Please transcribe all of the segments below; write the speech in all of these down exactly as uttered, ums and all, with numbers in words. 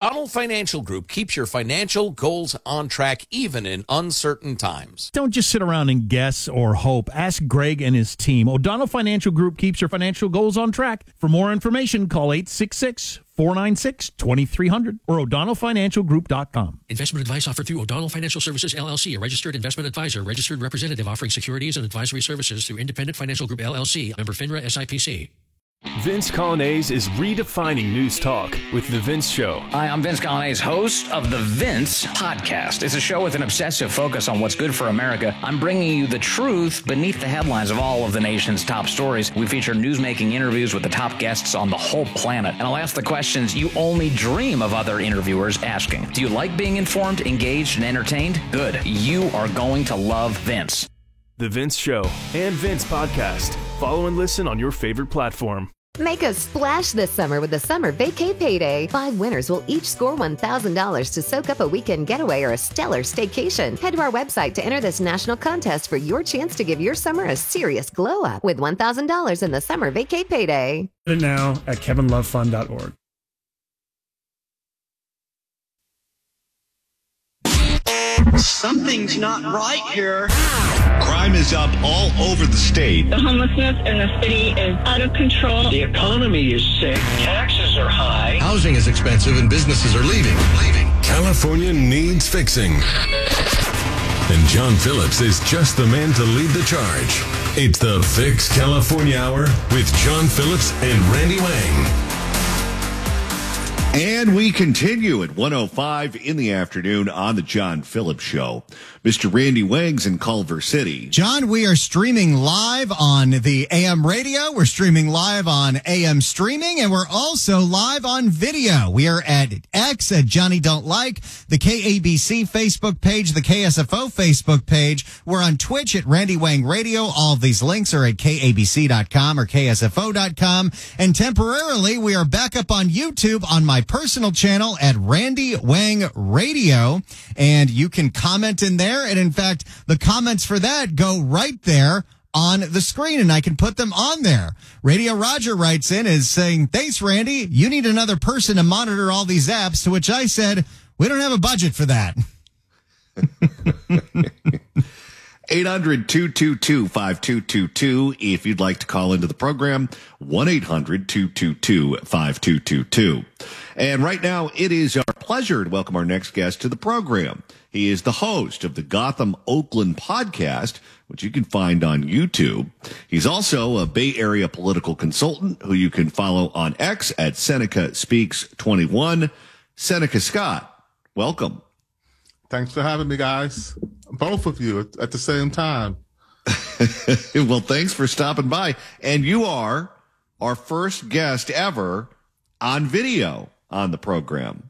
O'Donnell Financial Group keeps your financial goals on track even in uncertain times. Don't just sit around and guess or hope. Ask Greg and his team. O'Donnell Financial Group keeps your financial goals on track. For more information, call eight six six, four nine six, two three zero zero or o'donnell financial group dot com. Investment advice offered through O'Donnell Financial Services, L L C, a registered investment advisor, registered representative offering securities and advisory services through Independent Financial Group, L L C, member FINRA S I P C. Vince Colonnese is redefining news talk with The Vince Show. Hi, I'm Vince Colonnese, host of The Vince Podcast. It's a show with an obsessive focus on what's good for America. I'm bringing you the truth beneath the headlines of all of the nation's top stories. We feature newsmaking interviews with the top guests on the whole planet. And I'll ask the questions you only dream of other interviewers asking. Do you like being informed, engaged, and entertained? Good. You are going to love Vince. The Vince Show and Vince Podcast. Follow and listen on your favorite platform. Make a splash this summer with the Summer Vacay Payday. Five winners will each score one thousand dollars to soak up a weekend getaway or a stellar staycation. Head to our website to enter this national contest for your chance to give your summer a serious glow up with one thousand dollars in the Summer Vacay Payday. Get it now at kevin love fund dot org. Something's not right here. Crime is up all over the state. The homelessness in the city is out of control. The economy is sick. Taxes are high. Housing is expensive and businesses are leaving. Leaving. California needs fixing. And John Phillips is just the man to lead the charge. It's the Fix California Hour with John Phillips and Randy Wang. And we continue at one oh five in the afternoon on the John Phillips Show. Mister Randy Wang's in Culver City. John, we are streaming live on the A M radio. We're streaming live on A M streaming, and we're also live on video. We are at X at Johnny Don't Like, the K A B C Facebook page, the K S F O Facebook page. We're on Twitch at Randy Wang Radio. All of these links are at K A B C dot com or K S F O dot com. And temporarily, we are back up on YouTube on my personal channel at Randy Wang Radio, and you can comment in there. And in fact, the comments for that go right there on the screen, and I can put them on there. Radio Roger writes in is saying, thanks, Randy. You need another person to monitor all these apps, to which I said, we don't have a budget for that. eight hundred, two two two, five two two two. If you'd like to call into the program, one eight hundred, two two two, five two two two. And right now, it is our pleasure to welcome our next guest to the program. He is the host of the Gotham Oakland podcast, which you can find on YouTube. He's also a Bay Area political consultant who you can follow on X at Seneca Speaks twenty-one. Seneca Scott, welcome. Thanks for having me, guys. Both of you at, at the same time. Well, thanks for stopping by. And you are our first guest ever on video on the program.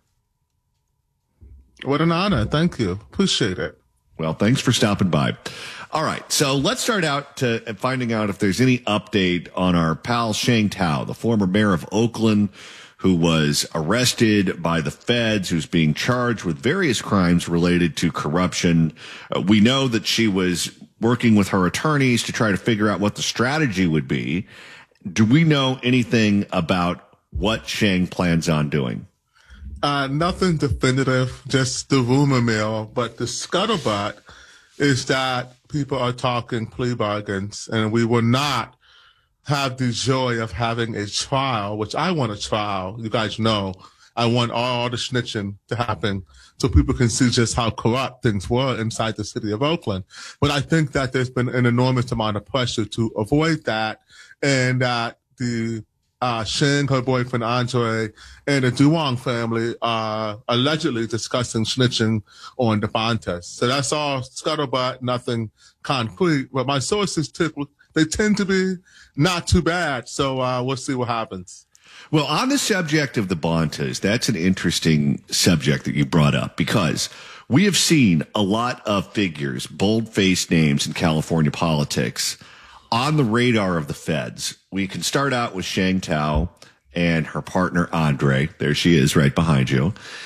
What an honor. Thank you. Appreciate it. Well, thanks for stopping by. All right. So let's start out to finding out if there's any update on our pal Sheng Thao, the former mayor of Oakland, who was arrested by the feds, who's being charged with various crimes related to corruption. Uh, we know that she was working with her attorneys to try to figure out what the strategy would be. Do we know anything about what Sheng plans on doing? Uh, nothing definitive, just the rumor mill. But the scuttlebutt is that people are talking plea bargains, and we will not have the joy of having a trial, which I want a trial. You guys know I want all the snitching to happen so people can see just how corrupt things were inside the city of Oakland. But I think that there's been an enormous amount of pressure to avoid that, and that the uh, Sheng, her boyfriend Andre, and the Duong family are allegedly discussing snitching on Devontae. So that's all scuttlebutt, nothing concrete. But my sources tip, they tend to be not too bad. So uh, we'll see what happens. Well, on the subject of the Bontas, that's an interesting subject that you brought up, because we have seen a lot of figures, bold-faced names in California politics on the radar of the feds. We can start out with Sheng Thao and her partner, Andre. There she is right behind you.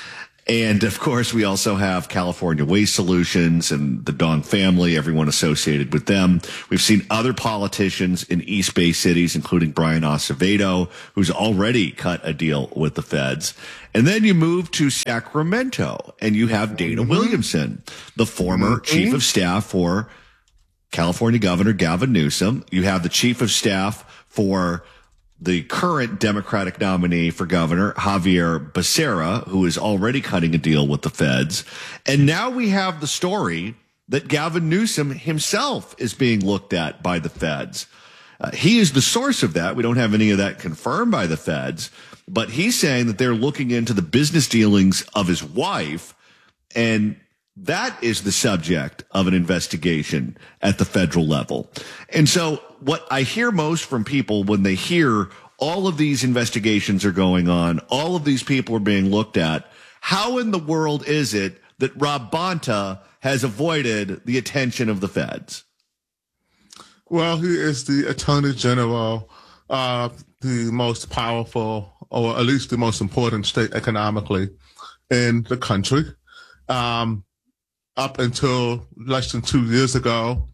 And of course, we also have California Waste Solutions and the Dong family, everyone associated with them. We've seen other politicians in East Bay cities, including Brian Acevedo, who's already cut a deal with the feds. And then you move to Sacramento and you have Dana mm-hmm. Williamson, the former mm-hmm. chief of staff for California Governor Gavin Newsom. You have the chief of staff for the current Democratic nominee for governor, Javier Becerra, who is already cutting a deal with the feds. And now we have the story that Gavin Newsom himself is being looked at by the feds. Uh, he is the source of that. We don't have any of that confirmed by the feds, but he's saying that they're looking into the business dealings of his wife, and that is the subject of an investigation at the federal level. And so what I hear most from people when they hear all of these investigations are going on, all of these people are being looked at, how in the world is it that Rob Bonta has avoided the attention of the feds? Well, he is the Attorney General, uh, the most powerful, or at least the most important state economically in the country. Um, Up until less than two years ago,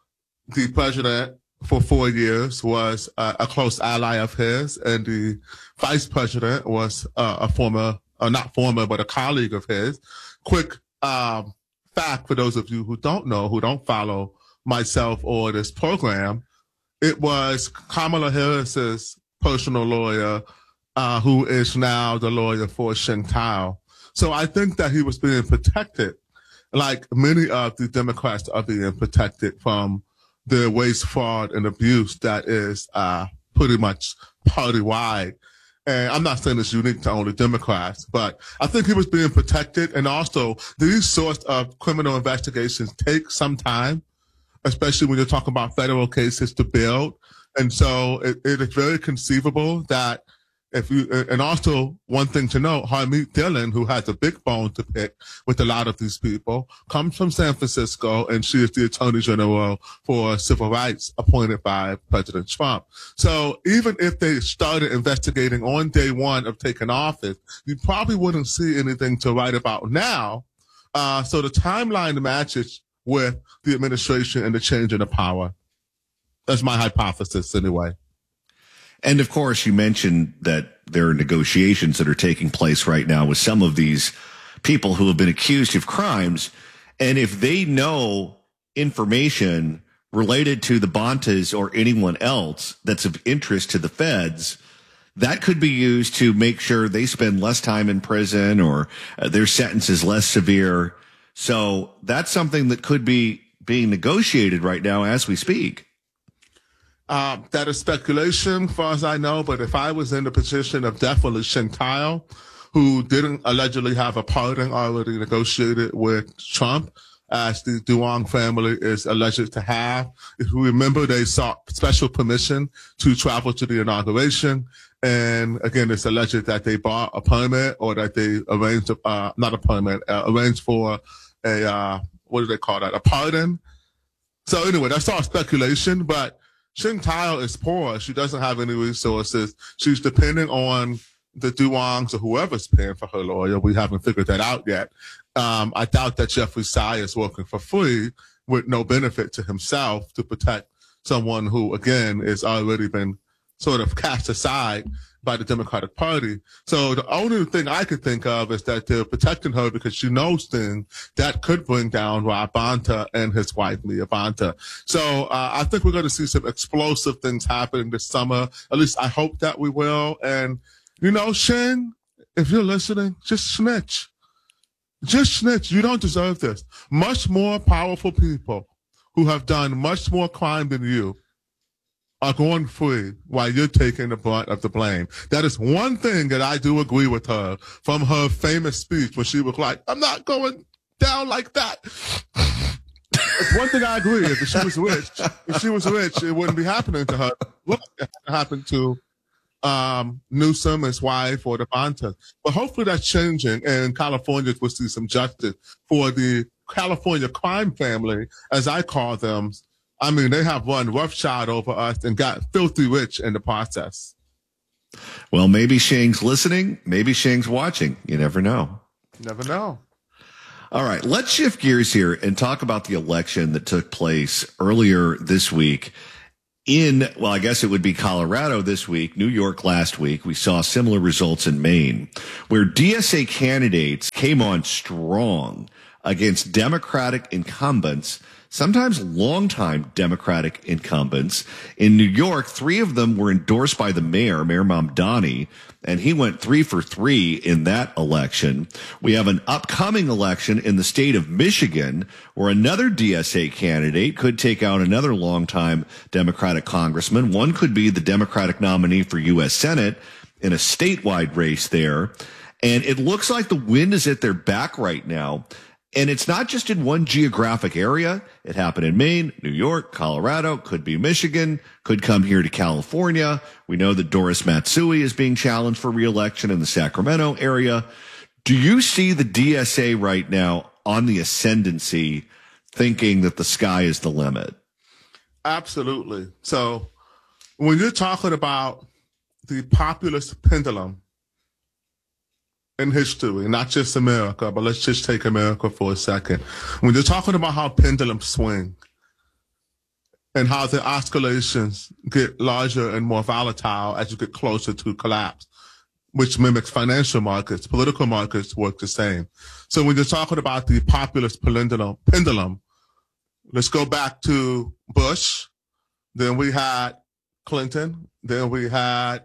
the president for four years was uh, a close ally of his, and the vice president was uh, a former, uh, not former, but a colleague of his. Quick um, fact for those of you who don't know, who don't follow myself or this program, it was Kamala Harris's personal lawyer, uh, who is now the lawyer for Sheng Tao. So I think that he was being protected, like many of the Democrats are being protected from the waste, fraud, and abuse that is uh, pretty much party-wide. And I'm not saying it's unique to only Democrats, but I think he was being protected. And also, these sorts of criminal investigations take some time, especially when you're talking about federal cases to build. And so it, it is very conceivable that if you, and also one thing to note, Harmeet Dillon, who has a big bone to pick with a lot of these people, comes from San Francisco, and she is the Attorney General for Civil Rights appointed by President Trump. So even if they started investigating on day one of taking office, you probably wouldn't see anything to write about now. Uh, so the timeline matches with the administration and the change in the power. That's my hypothesis anyway. And of course, you mentioned that there are negotiations that are taking place right now with some of these people who have been accused of crimes. And if they know information related to the Bontas or anyone else that's of interest to the feds, that could be used to make sure they spend less time in prison or uh, their sentence is less severe. So that's something that could be being negotiated right now as we speak. Uh, that is speculation, as far as I know, but if I was in the position of definitely Sheng Tao, who didn't allegedly have a pardon already negotiated with Trump, as the Duong family is alleged to have. If you remember, they sought special permission to travel to the inauguration. And again, it's alleged that they bought a permit or that they arranged, uh, not a permit, uh, arranged for a, uh, what do they call that? A pardon. So anyway, that's all speculation, but Sheng Tao is poor. She doesn't have any resources. She's depending on the Duongs or whoever's paying for her lawyer. We haven't figured that out yet. Um, I doubt that Jeffrey Tsai is working for free with no benefit to himself to protect someone who, again, is already been sort of cast aside by the Democratic Party. So the only thing I could think of is that they're protecting her because she knows things that could bring down Rob Bonta and his wife, Mia Bonta. So uh, I think we're going to see some explosive things happening this summer. At least I hope that we will. And, you know, Sheng, if you're listening, just snitch. Just snitch. You don't deserve this. Much more powerful people who have done much more crime than you are going free while you're taking the brunt of the blame. That is one thing that I do agree with her from her famous speech when she was like, I'm not going down like that. It's one thing I agree with. If she was rich, if she was rich, it wouldn't be happening to her. Look, it happened to um, Newsom, his wife, or the Bontas. But hopefully that's changing, and California will see some justice for the California crime family, as I call them. I mean, they have run roughshod over us and got filthy rich in the process. Well, maybe Sheng's listening. Maybe Sheng's watching. You never know. Never know. All right, let's shift gears here and talk about the election that took place earlier this week in, well, I guess it would be Colorado this week, New York last week. We saw similar results in Maine, where D S A candidates came on strong against Democratic incumbents, sometimes longtime Democratic incumbents. In New York, three of them were endorsed by the mayor, Mayor Mamdani, and he went three for three in that election. We have an upcoming election in the state of Michigan where another D S A candidate could take out another longtime Democratic congressman. One could be the Democratic nominee for U S Senate in a statewide race there. And it looks like the wind is at their back right now. And it's not just in one geographic area. It happened in Maine, New York, Colorado, could be Michigan, could come here to California. We know that Doris Matsui is being challenged for re-election in the Sacramento area. Do you see the D S A right now on the ascendancy, thinking that the sky is the limit? Absolutely. So when you're talking about the populist pendulum in history, not just America, but let's just take America for a second. When you're talking about how pendulums swing and how the oscillations get larger and more volatile as you get closer to collapse, which mimics financial markets, political markets work the same. So when you're talking about the populist pendulum, pendulum, let's go back to Bush. Then we had Clinton. Then we had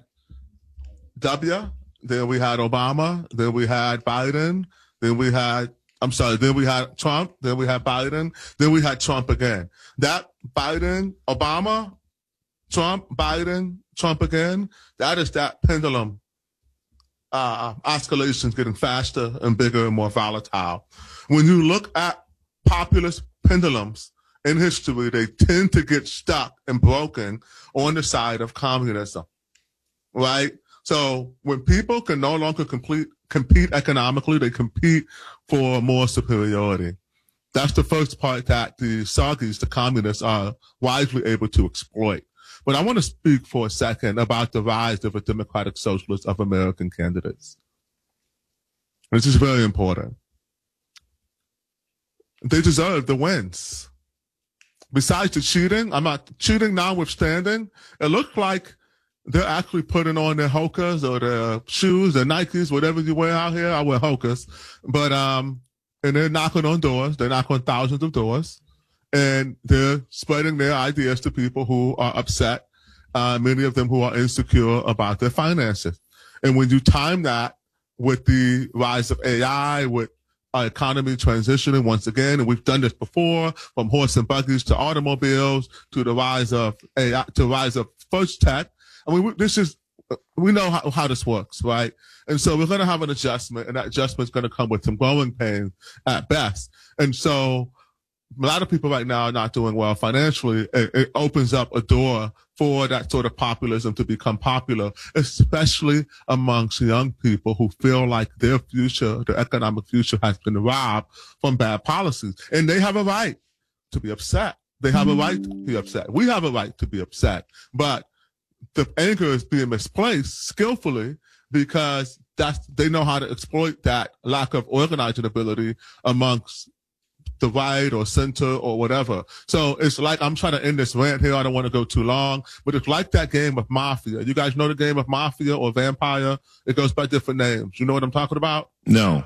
W. Then we had Obama. Then we had Biden. Then we had, I'm sorry, then we had Trump. Then we had Biden. Then we had Trump again. That Biden, Obama, Trump, Biden, Trump again, that is that pendulum uh, oscillations getting faster and bigger and more volatile. When you look at populist pendulums in history, they tend to get stuck and broken on the side of communism, right? So when people can no longer complete, compete economically, they compete for more superiority. That's the first part that the Soggies, the communists, are wisely able to exploit. But I want to speak for a second about the rise of a Democratic Socialist of American candidates. This is very important. They deserve the wins. Besides the cheating, I'm not cheating notwithstanding, it looked like they're actually putting on their Hokas or their shoes, their Nikes, whatever you wear out here. I wear Hokas. But, um, and they're knocking on doors. They knock on thousands of doors. And they're spreading their ideas to people who are upset, uh, many of them who are insecure about their finances. And when you time that with the rise of A I, with our economy transitioning once again, and we've done this before, from horse and buggies to automobiles to the rise of A I, to the rise of first tech. I mean, we, this is, we know how, how this works, right? And so we're going to have an adjustment, and that adjustment is going to come with some growing pains at best. And so a lot of people right now are not doing well financially. It, it opens up a door for that sort of populism to become popular, especially amongst young people who feel like their future, their economic future, has been robbed from bad policies. And they have a right to be upset. They have a right to be upset. We have a right to be upset. But the anger is being misplaced skillfully because that's, they know how to exploit that lack of organizing ability amongst the right or center or whatever. So it's like, I'm trying to end this rant here. I don't want to go too long, but it's like that game of Mafia. You guys know the game of Mafia or Vampire? It goes by different names. You know what I'm talking about? No.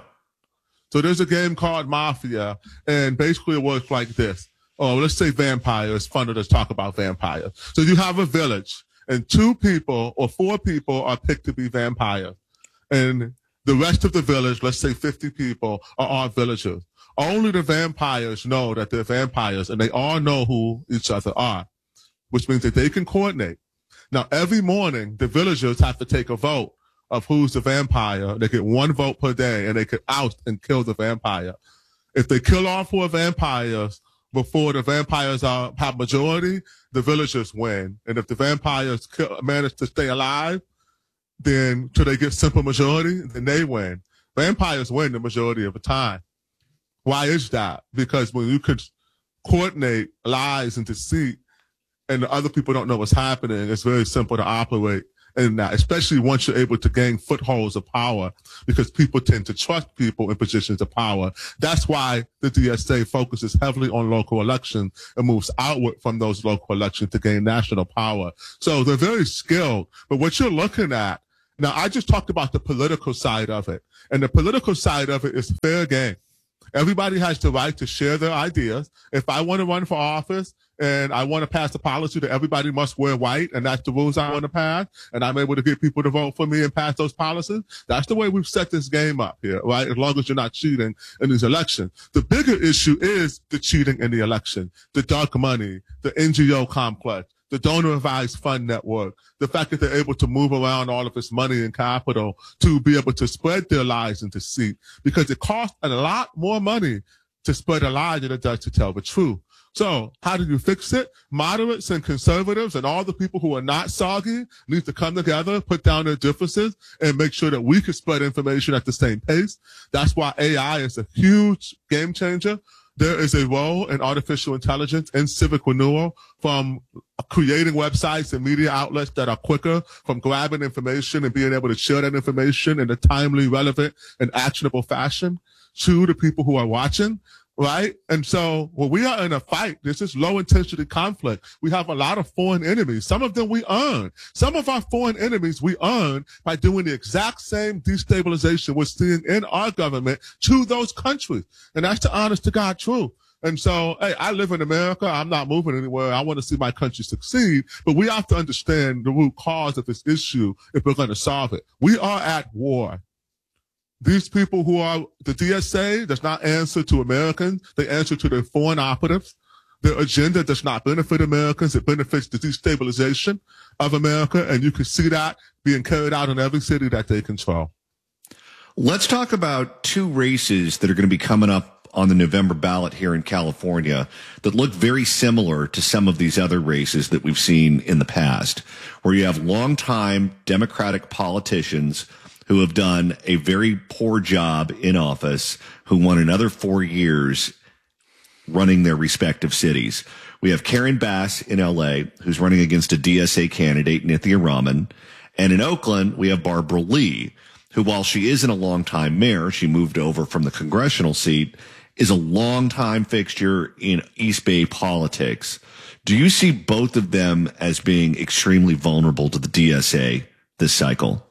So there's a game called Mafia, and basically it works like this. Oh, let's say Vampire. It's fun to just talk about Vampire. So you have a village, and two people or four people are picked to be vampires. And the rest of the village, let's say fifty people, are all villagers. Only the vampires know that they're vampires, and they all know who each other are, which means that they can coordinate. Now, every morning, the villagers have to take a vote of who's the vampire. They get one vote per day, and they can oust and kill the vampire. If they kill all four vampires before the vampires are, have majority, the villagers win. And if the vampires kill, manage to stay alive, then till they get simple majority, then they win. Vampires win the majority of the time. Why is that? Because when you could coordinate lies and deceit and the other people don't know what's happening, it's very simple to operate in that, especially once you're able to gain footholds of power, because people tend to trust people in positions of power. That's why the D S A focuses heavily on local elections and moves outward from those local elections to gain national power. So they're very skilled. But what you're looking at, now I just talked about the political side of it, and the political side of it is fair game. Everybody has the right to share their ideas. If I want to run for office and I want to pass a policy that everybody must wear white, and that's the rules I want to pass, and I'm able to get people to vote for me and pass those policies, that's the way we've set this game up here, right? As long as you're not cheating in these elections. The bigger issue is the cheating in the election, the dark money, the N G O complex, the donor advised fund network, the fact that they're able to move around all of this money and capital to be able to spread their lies and deceit, because it costs a lot more money to spread a lie than it does to tell the truth. So how do you fix it? Moderates and conservatives and all the people who are not soggy need to come together, put down their differences, and make sure that we can spread information at the same pace. That's why A I is a huge game changer. There is a role in artificial intelligence and civic renewal, from creating websites and media outlets that are quicker, from grabbing information and being able to share that information in a timely, relevant, and actionable fashion to the people who are watching, right? And so when we are in a fight, this is low-intensity conflict. We have a lot of foreign enemies. Some of them we earn. Some of our foreign enemies we earn by doing the exact same destabilization we're seeing in our government to those countries. And that's the honest-to-God truth. And so, hey, I live in America. I'm not moving anywhere. I want to see my country succeed. But we have to understand the root cause of this issue if we're going to solve it. We are at war. These people who are, the D S A does not answer to Americans. They answer to their foreign operatives. Their agenda does not benefit Americans. It benefits the destabilization of America. And you can see that being carried out in every city that they control. Let's talk about two races that are going to be coming up on the November ballot here in California that look very similar to some of these other races that we've seen in the past, where you have longtime Democratic politicians who have done a very poor job in office, who won another four years running their respective cities. We have Karen Bass in L A, who's running against a D S A candidate, Nithya Raman. And in Oakland, we have Barbara Lee, who, while she isn't a longtime mayor, she moved over from the congressional seat, is a longtime fixture in East Bay politics. Do you see both of them as being extremely vulnerable to the D S A this cycle?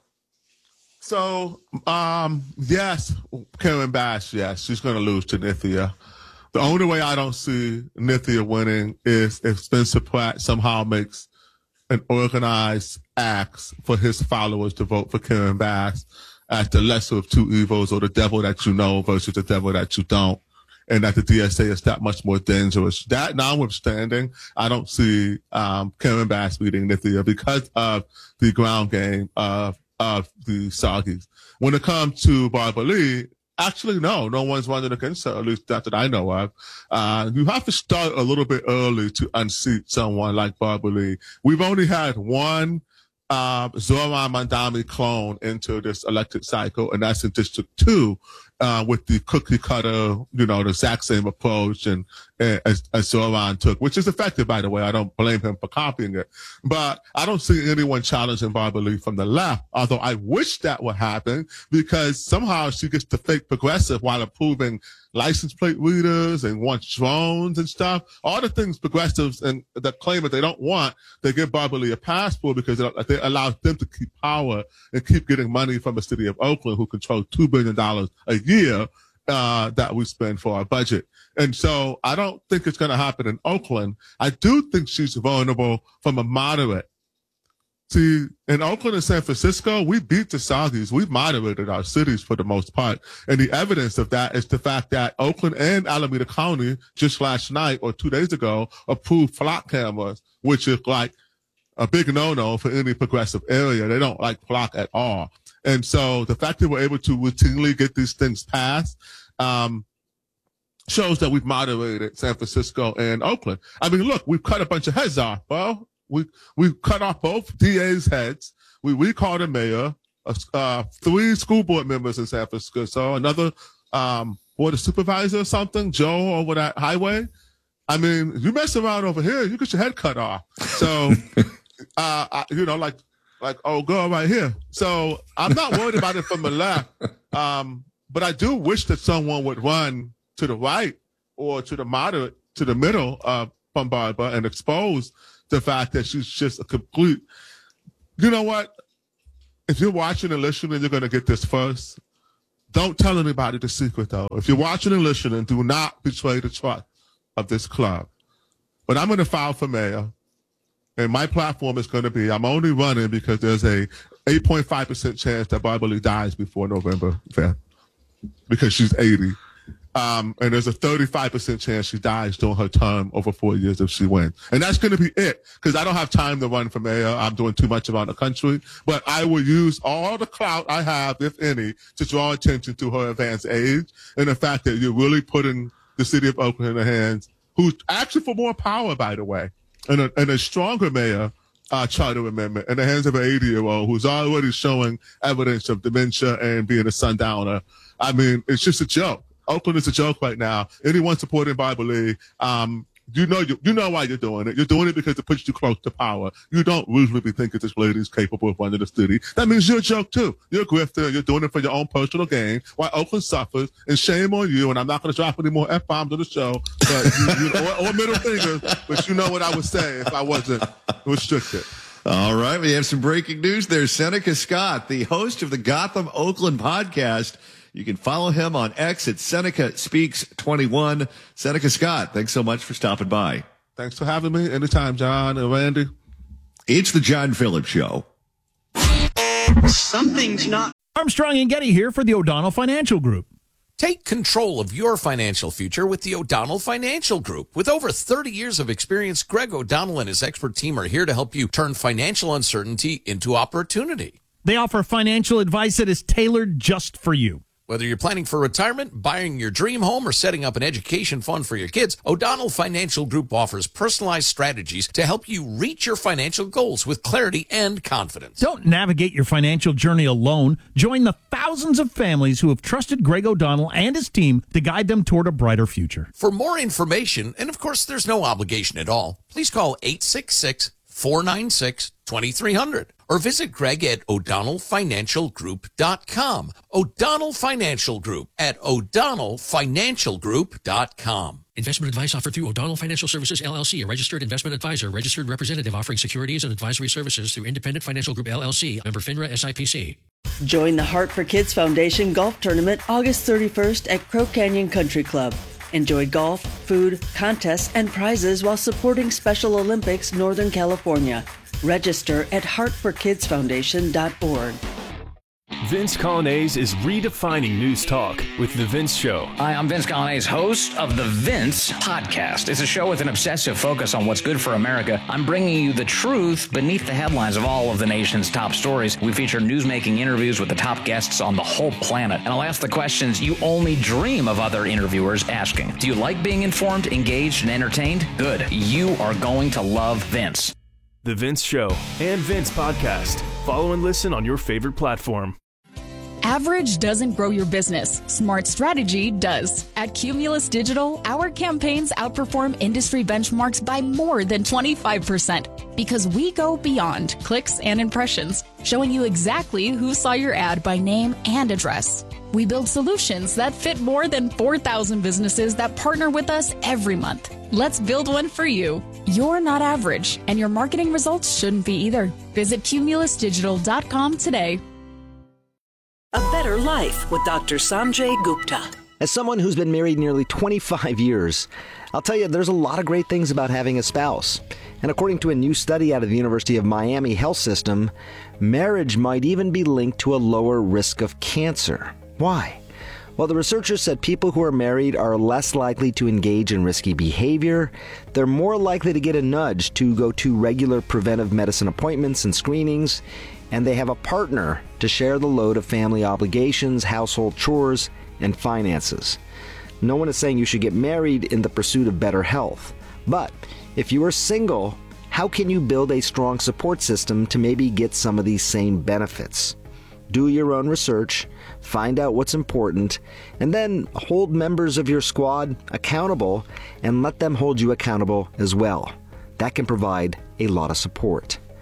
So, um, yes, Karen Bass, yes, she's going to lose to Nithya. The only way I don't see Nithya winning is if Spencer Pratt somehow makes an organized act for his followers to vote for Karen Bass as the lesser of two evils, or the devil that you know versus the devil that you don't, and that the D S A is that much more dangerous. That notwithstanding, I don't see um, Karen Bass beating Nithya because of the ground game of of the Soggies. When it comes to Barbara Lee, actually, no, no one's running against her, at least not that I know of. Uh, you have to start a little bit early to unseat someone like Barbara Lee. We've only had one uh, Zohran Mamdani clone into this elected cycle, and that's in District two, uh, with the cookie cutter, you know, the exact same approach and, and as, as Zohran took, which is effective, by the way. I don't blame him for copying it. But I don't see anyone challenging Barbara Lee from the left, although I wish that would happen, because somehow she gets to fake progressive while approving license plate readers and wants drones and stuff. All the things progressives and that claim that they don't want, they give Barbara Lee a pass for, because it, it allows them to keep power and keep getting money from the city of Oakland, who controls two billion dollars a year uh, that we spend for our budget. And so I don't think it's going to happen in Oakland. I do think she's vulnerable from a moderate. See, in Oakland and San Francisco, we beat the Soggies. We've moderated our cities for the most part. And the evidence of that is the fact that Oakland and Alameda County just last night or two days ago approved flock cameras, which is like a big no-no for any progressive area. They don't like flock at all. And so the fact that we're able to routinely get these things passed, um, shows that we've moderated San Francisco and Oakland. I mean, look, we've cut a bunch of heads off. Well, we, we've cut off both D A's heads. We recalled a mayor, uh, uh, three school board members in San Francisco, another, um, board of supervisor or something, Joe over that highway. I mean, you mess around over here, you get your head cut off. So, uh, I, you know, like, like, oh, girl right here. So I'm not worried about it from the left. Um, but I do wish that someone would run to the right or to the moderate, to the middle of from Barbara and expose the fact that she's just a complete, you know what? If you're watching and listening, you're going to get this first. Don't tell anybody the secret, though. If you're watching and listening, do not betray the trust of this club. But I'm going to file for mayor, and my platform is going to be, I'm only running because there's a eight point five percent chance that Barbara Lee dies before November fifth because she's eighty. Um, and there's a thirty-five percent chance she dies during her term over four years if she wins. And that's going to be it, because I don't have time to run for mayor. I'm doing too much around the country. But I will use all the clout I have, if any, to draw attention to her advanced age and the fact that you're really putting the city of Oakland in the hands, who's actually for more power, by the way, and a, and a stronger mayor uh, charter amendment in the hands of an eighty-year-old who's already showing evidence of dementia and being a sundowner. I mean, it's just a joke. Oakland is a joke right now. Anyone supporting Barbara Lee, um, you know you, you know why you're doing it. You're doing it because it puts you close to power. You don't reasonably think that this lady is capable of running the city. That means you're a joke, too. You're a grifter. You're doing it for your own personal gain while Oakland suffers. And shame on you. And I'm not going to drop any more F-bombs on the show, but you, you, or, or middle fingers. But you know what I would say if I wasn't restricted. All right. We have some breaking news there. Seneca Scott, the host of the Gotham Oakland podcast. You can follow him on X at Seneca Speaks twenty-one. Seneca Scott, thanks so much for stopping by. Thanks for having me. Anytime, John and Randy. It's the John Phillips Show. Something's not. Armstrong and Getty here for the O'Donnell Financial Group. Take control of your financial future with the O'Donnell Financial Group. With over thirty years of experience, Greg O'Donnell and his expert team are here to help you turn financial uncertainty into opportunity. They offer financial advice that is tailored just for you. Whether you're planning for retirement, buying your dream home, or setting up an education fund for your kids, O'Donnell Financial Group offers personalized strategies to help you reach your financial goals with clarity and confidence. Don't navigate your financial journey alone. Join the thousands of families who have trusted Greg O'Donnell and his team to guide them toward a brighter future. For more information, and of course there's no obligation at all, please call eight six six, four nine six, two three zero zero or visit Greg at O'Donnell Financial Group dot com. O'Donnell Financial Group at O'Donnell Financial Group dot com. Investment advice offered through O'Donnell Financial Services, L L C, a registered investment advisor, registered representative offering securities and advisory services through Independent Financial Group, L L C, member FINRA S I P C. Join the Heart for Kids Foundation Golf Tournament August thirty-first at Crow Canyon Country Club. Enjoy golf, food, contests, and prizes while supporting Special Olympics Northern California. Register at heart for kids foundation dot org. Vince Colonnese is redefining news talk with The Vince Show. Hi, I'm Vince Colonnese, host of The Vince Podcast. It's a show with an obsessive focus on what's good for America. I'm bringing you the truth beneath the headlines of all of the nation's top stories. We feature newsmaking interviews with the top guests on the whole planet. And I'll ask the questions you only dream of other interviewers asking. Do you like being informed, engaged, and entertained? Good. You are going to love Vince. The Vince Show and Vince Podcast. Follow and listen on your favorite platform. Average doesn't grow your business. Smart strategy does. At Cumulus Digital, our campaigns outperform industry benchmarks by more than twenty-five percent because we go beyond clicks and impressions, showing you exactly who saw your ad by name and address. We build solutions that fit more than four thousand businesses that partner with us every month. Let's build one for you. You're not average, and your marketing results shouldn't be either. Visit cumulus digital dot com today. A Better Life with Doctor Sanjay Gupta. As someone who's been married nearly twenty-five years, I'll tell you there's a lot of great things about having a spouse. And according to a new study out of the University of Miami Health System, marriage might even be linked to a lower risk of cancer. Why? Well, the researchers said people who are married are less likely to engage in risky behavior. They're more likely to get a nudge to go to regular preventive medicine appointments and screenings. And they have a partner to share the load of family obligations, household chores, and finances. No one is saying you should get married in the pursuit of better health. But if you are single, how can you build a strong support system to maybe get some of these same benefits? Do your own research, find out what's important, and then hold members of your squad accountable and let them hold you accountable as well. That can provide a lot of support.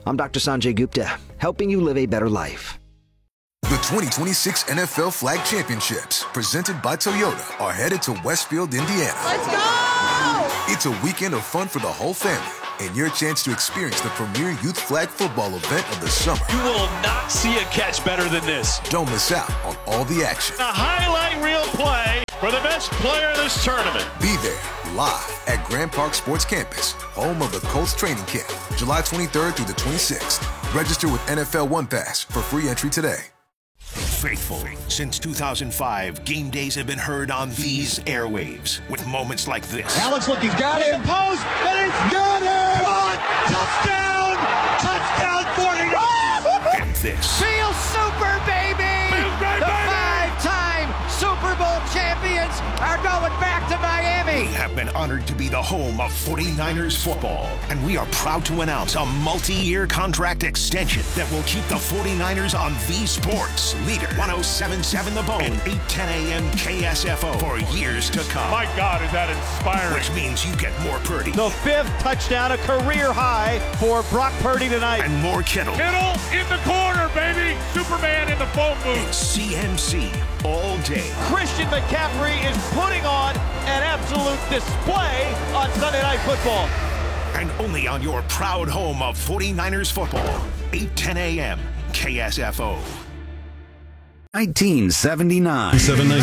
I'm Doctor Sanjay Gupta, helping you live a better life. The twenty twenty-six N F L Flag Championships, presented by Toyota, are headed to Westfield, Indiana. Let's go! It's a weekend of fun for the whole family and your chance to experience the premier youth flag football event of the summer. You will not see a catch better than this. Don't miss out on all the action. A highlight reel play for the best player in this tournament. Be there live at Grand Park Sports Campus, home of the Colts training camp, July twenty-third through the twenty-sixth. Register with N F L One Pass for free entry today. Faithful. Since two thousand five, game days have been heard on these airwaves with moments like this. Alex look, he's got him. Post, and he's got him. On, touchdown! Touchdown forty-nine! And this. Feel super, baby! baby! The five-time Super Bowl champions are going back to Miami. We have been honored to be the home of forty-niners football, and we are proud to announce a multi-year contract extension that will keep the forty-niners on V Sports, leader one oh seven point seven The Bone, and eight ten a.m. K S F O for years to come. My God, is that inspiring. Which means you get more Purdy. The fifth touchdown, a career high for Brock Purdy tonight. And more Kittle. Kittle in the corner, baby. Superman in the phone booth. And C M C all day. Christian McCaffrey is putting on an absolute display on Sunday Night Football. And only on your proud home of forty-niners football, eight ten a.m. K S F O. nineteen seventy-nine. seven